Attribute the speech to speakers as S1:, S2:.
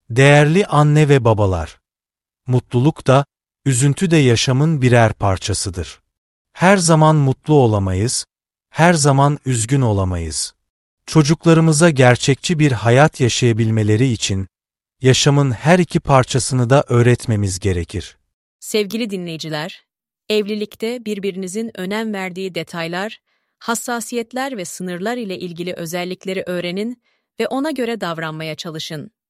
S1: Değerli anne ve babalar, mutluluk da, üzüntü de yaşamın birer parçasıdır. Her zaman mutlu olamayız, her zaman üzgün olamayız. Çocuklarımıza gerçekçi bir hayat yaşayabilmeleri için, yaşamın her iki parçasını da öğretmemiz gerekir.
S2: Sevgili dinleyiciler, evlilikte birbirinizin önem verdiği detaylar, hassasiyetler ve sınırlar ile ilgili özellikleri öğrenin ve ona göre davranmaya çalışın.